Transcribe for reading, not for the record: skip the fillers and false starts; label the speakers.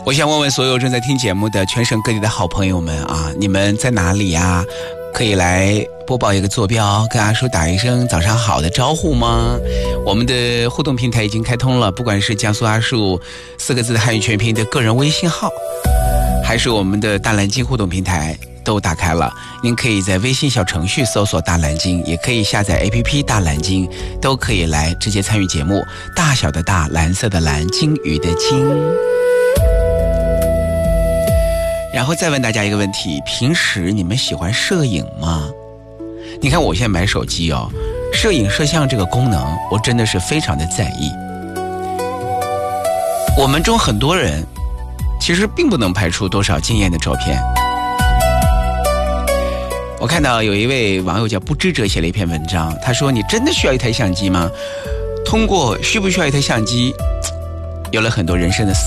Speaker 1: 我想问问所有正在听节目的全省各地的好朋友们啊，你们在哪里呀？可以来播报一个坐标，跟阿叔打一声早上好的招呼吗？我们的互动平台已经开通了，不管是江苏阿叔4个字的汉语全拼的个人微信号，还是我们的大蓝鲸互动平台都打开了。您可以在微信小程序搜索大蓝鲸，也可以下载 APP 大蓝鲸，都可以来直接参与节目。大小的大，蓝色的蓝，鲸鱼的鲸。然后再问大家一个问题，平时你们喜欢摄影吗？你看我现在买手机哦，摄影摄像这个功能我真的是非常的在意。我们中很多人其实并不能拍出多少惊艳的照片。我看到有一位网友叫不知者写了一篇文章，他说你真的需要一台相机吗？通过需不需要一台相机有了很多人生的